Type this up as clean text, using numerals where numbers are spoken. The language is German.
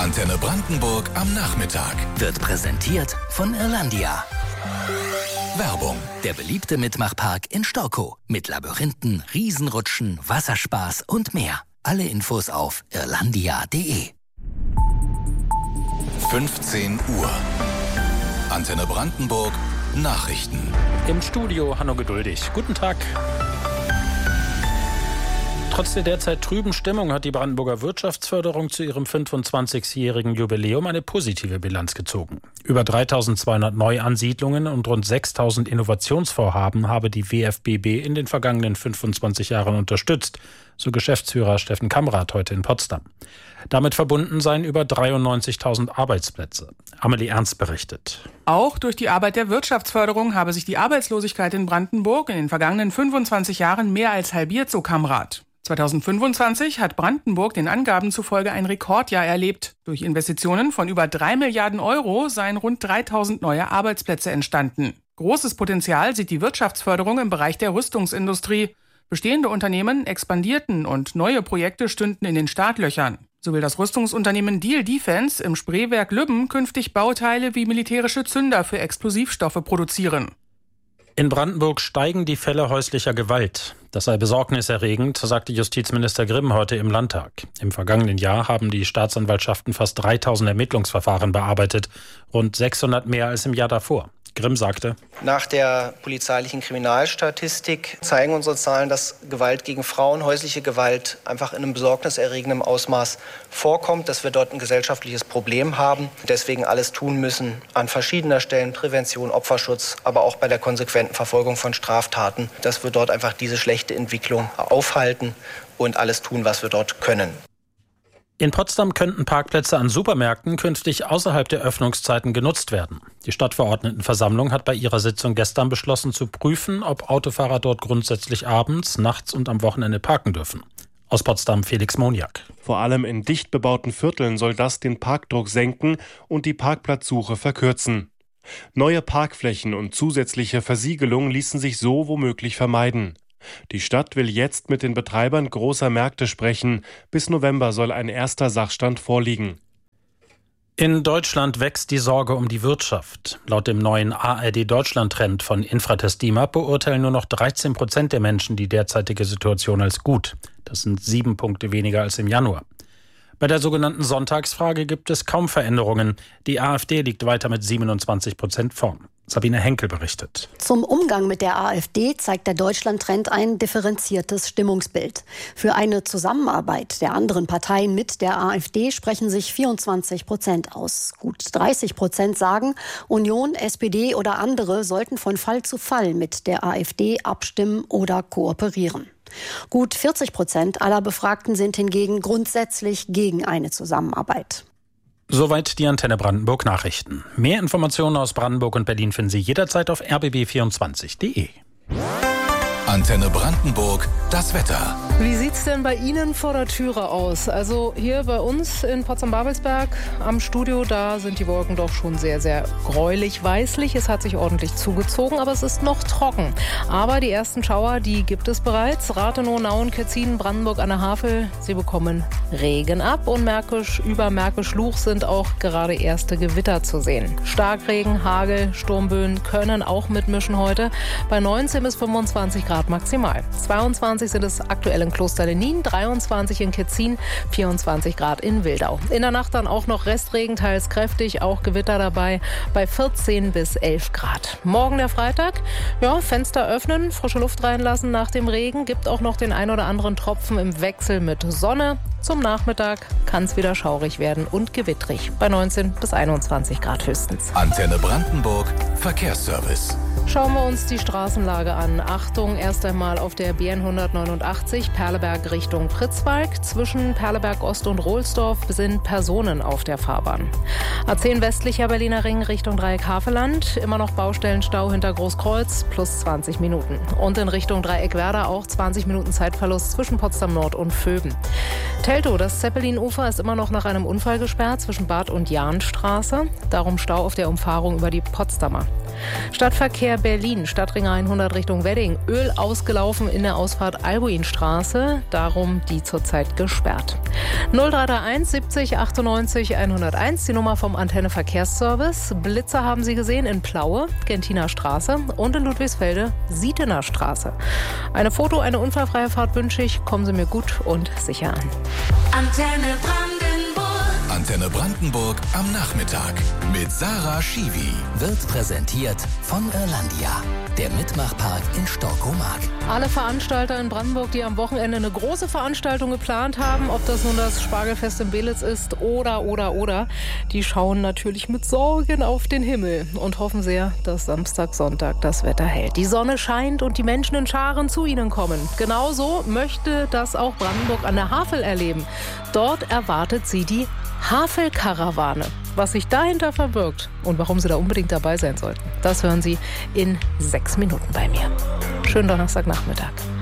Antenne Brandenburg am Nachmittag. Wird präsentiert von Irlandia. Werbung. Der beliebte Mitmachpark in Storkow. Mit Labyrinthen, Riesenrutschen, Wasserspaß und mehr. Alle Infos auf irlandia.de. 15 Uhr. Antenne Brandenburg. Nachrichten. Im Studio Hanno Geduldig. Guten Tag. Trotz der derzeit trüben Stimmung hat die Brandenburger Wirtschaftsförderung zu ihrem 25-jährigen Jubiläum eine positive Bilanz gezogen. Über 3.200 Neuansiedlungen und rund 6.000 Innovationsvorhaben habe die WFBB in den vergangenen 25 Jahren unterstützt, so Geschäftsführer Steffen Kamrath heute in Potsdam. Damit verbunden seien über 93.000 Arbeitsplätze. Amelie Ernst berichtet. Auch durch die Arbeit der Wirtschaftsförderung habe sich die Arbeitslosigkeit in Brandenburg in den vergangenen 25 Jahren mehr als halbiert, so Kamrath. 2025 hat Brandenburg den Angaben zufolge ein Rekordjahr erlebt. Durch Investitionen von über 3 Milliarden Euro seien rund 3.000 neue Arbeitsplätze entstanden. Großes Potenzial sieht die Wirtschaftsförderung im Bereich der Rüstungsindustrie. Bestehende Unternehmen expandierten und neue Projekte stünden in den Startlöchern. So will das Rüstungsunternehmen Diehl Defense im Spreewerk Lübben künftig Bauteile wie militärische Zünder für Explosivstoffe produzieren. In Brandenburg steigen die Fälle häuslicher Gewalt. Das sei besorgniserregend, sagte Justizminister Grimm heute im Landtag. Im vergangenen Jahr haben die Staatsanwaltschaften fast 3.000 Ermittlungsverfahren bearbeitet, rund 600 mehr als im Jahr davor. Grimm sagte: Nach der polizeilichen Kriminalstatistik zeigen unsere Zahlen, dass Gewalt gegen Frauen, häusliche Gewalt einfach in einem besorgniserregenden Ausmaß vorkommt, dass wir dort ein gesellschaftliches Problem haben, deswegen alles tun müssen an verschiedener Stellen, Prävention, Opferschutz, aber auch bei der konsequenten Verfolgung von Straftaten, dass wir dort einfach diese schlechte Entwicklung aufhalten und alles tun, was wir dort können. In Potsdam könnten Parkplätze an Supermärkten künftig außerhalb der Öffnungszeiten genutzt werden. Die Stadtverordnetenversammlung hat bei ihrer Sitzung gestern beschlossen zu prüfen, ob Autofahrer dort grundsätzlich abends, nachts und am Wochenende parken dürfen. Aus Potsdam Felix Moniak. Vor allem in dicht bebauten Vierteln soll das den Parkdruck senken und die Parkplatzsuche verkürzen. Neue Parkflächen und zusätzliche Versiegelung ließen sich so womöglich vermeiden. Die Stadt will jetzt mit den Betreibern großer Märkte sprechen. Bis November soll ein erster Sachstand vorliegen. In Deutschland wächst die Sorge um die Wirtschaft. Laut dem neuen ARD-Deutschland-Trend von Infratest DIMAP beurteilen nur noch 13% der Menschen die derzeitige Situation als gut. Das sind 7 Punkte weniger als im Januar. Bei der sogenannten Sonntagsfrage gibt es kaum Veränderungen. Die AfD liegt weiter mit 27% vorn. Sabine Henkel berichtet. Zum Umgang mit der AfD zeigt der Deutschland-Trend ein differenziertes Stimmungsbild. Für eine Zusammenarbeit der anderen Parteien mit der AfD sprechen sich 24% aus. Gut 30% sagen, Union, SPD oder andere sollten von Fall zu Fall mit der AfD abstimmen oder kooperieren. Gut 40% aller Befragten sind hingegen grundsätzlich gegen eine Zusammenarbeit. Soweit die Antenne Brandenburg Nachrichten. Mehr Informationen aus Brandenburg und Berlin finden Sie jederzeit auf rbb24.de. Antenne Brandenburg, das Wetter. Wie sieht's denn bei Ihnen vor der Türe aus? Also hier bei uns in Potsdam-Babelsberg am Studio, da sind die Wolken doch schon sehr, sehr gräulich-weißlich. Es hat sich ordentlich zugezogen, aber es ist noch trocken. Aber die ersten Schauer, die gibt es bereits. Rathenow, Nauen, Ketzin, Brandenburg an der Havel, sie bekommen Regen ab. Und über Märkisch-Luch sind auch gerade erste Gewitter zu sehen. Starkregen, Hagel, Sturmböen können auch mitmischen heute. Bei 19 bis 25 Grad maximal. 22 sind es aktuell in Klosterlenin, 23 in Ketzin, 24 Grad in Wildau. In der Nacht dann auch noch Restregen, teils kräftig, auch Gewitter dabei, bei 14 bis 11 Grad. Morgen der Freitag, ja, Fenster öffnen, frische Luft reinlassen nach dem Regen, gibt auch noch den ein oder anderen Tropfen im Wechsel mit Sonne. Zum Nachmittag kann es wieder schaurig werden und gewittrig, bei 19 bis 21 Grad höchstens. Antenne Brandenburg, Verkehrsservice. Schauen wir uns die Straßenlage an. Achtung, erst einmal auf der BN 189 Perleberg Richtung Pritzwalk. Zwischen Perleberg Ost und Rohlsdorf sind Personen auf der Fahrbahn. A10 westlicher Berliner Ring Richtung Dreieck Havelland. Immer noch Baustellenstau hinter Großkreuz, plus 20 Minuten. Und in Richtung Dreieck Werder auch 20 Minuten Zeitverlust zwischen Potsdam Nord und Vöben. Teltow, das Zeppelin-Ufer ist immer noch nach einem Unfall gesperrt zwischen Bad und Jahnstraße. Darum Stau auf der Umfahrung über die Potsdamer. Stadtverkehr Berlin, Stadtring 100 Richtung Wedding. Öl ausgelaufen in der Ausfahrt Albuinstraße, darum die zurzeit gesperrt. 0331 70 98 101, die Nummer vom Antenne Verkehrsservice. Blitzer haben Sie gesehen in Plaue, Gentiner Straße und in Ludwigsfelde, Sietener Straße. Eine eine unfallfreie Fahrt wünsche ich. Kommen Sie mir gut und sicher an. Antenne Brandenburg. Antenne Brandenburg am Nachmittag mit Sarah Schiwi. Wird präsentiert von Irlandia, der Mitmachpark in Stockomark. Alle Veranstalter in Brandenburg, die am Wochenende eine große Veranstaltung geplant haben, ob das nun das Spargelfest in Belitz ist oder, die schauen natürlich mit Sorgen auf den Himmel und hoffen sehr, dass Samstag, Sonntag das Wetter hält. Die Sonne scheint und die Menschen in Scharen zu ihnen kommen. Genauso möchte das auch Brandenburg an der Havel erleben. Dort erwartet sie die Havelkarawane. Was sich dahinter verbirgt und warum Sie da unbedingt dabei sein sollten, das hören Sie in 6 Minuten bei mir. Schönen Donnerstagnachmittag.